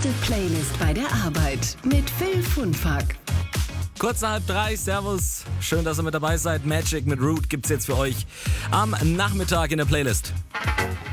beste Playlist bei der Arbeit mit Phil Funfack. Kurz nach 3, servus. Schön, dass ihr mit dabei seid. Magic mit Root gibt's jetzt für euch am Nachmittag in der Playlist.